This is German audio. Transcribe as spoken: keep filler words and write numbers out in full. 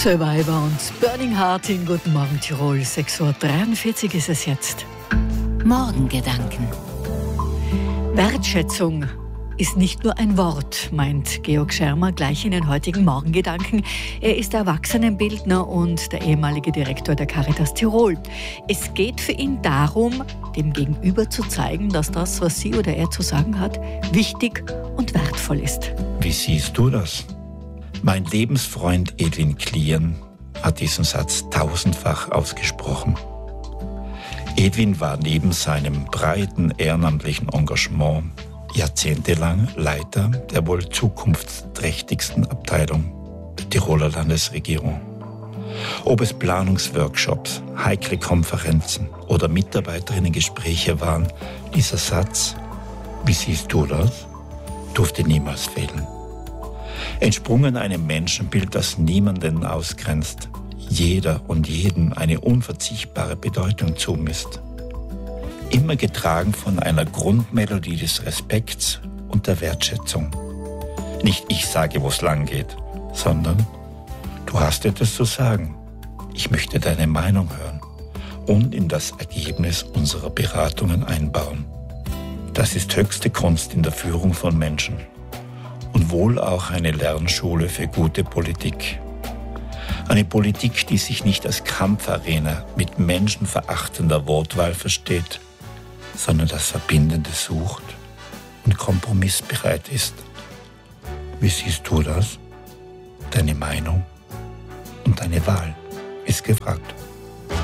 Survivor und Burning Heart in Guten Morgen Tirol. sechs Uhr dreiundvierzig ist es jetzt. Morgengedanken. Wertschätzung ist nicht nur ein Wort, meint Georg Schermer gleich in den heutigen Morgengedanken. Er ist Erwachsenenbildner und der ehemalige Direktor der Caritas Tirol. Es geht für ihn darum, dem Gegenüber zu zeigen, dass das, was sie oder er zu sagen hat, wichtig und wertvoll ist. Wie siehst du das? Mein Lebensfreund Edwin Klien hat diesen Satz tausendfach ausgesprochen. Edwin war neben seinem breiten ehrenamtlichen Engagement jahrzehntelang Leiter der wohl zukunftsträchtigsten Abteilung der Tiroler Landesregierung. Ob es Planungsworkshops, heikle Konferenzen oder Mitarbeiterinnengespräche waren, dieser Satz, wie siehst du das, durfte niemals fehlen. Entsprungen einem Menschenbild, das niemanden ausgrenzt, jeder und jedem eine unverzichtbare Bedeutung zumisst. Immer getragen von einer Grundmelodie des Respekts und der Wertschätzung. Nicht ich sage, wo es lang geht, sondern du hast etwas zu sagen. Ich möchte deine Meinung hören und in das Ergebnis unserer Beratungen einbauen. Das ist höchste Kunst in der Führung von Menschen und wohl auch eine Lernschule für gute Politik. Eine Politik, die sich nicht als Kampfarena mit menschenverachtender Wortwahl versteht, sondern das Verbindende sucht und kompromissbereit ist. Wie siehst du das? Deine Meinung und deine Wahl ist gefragt.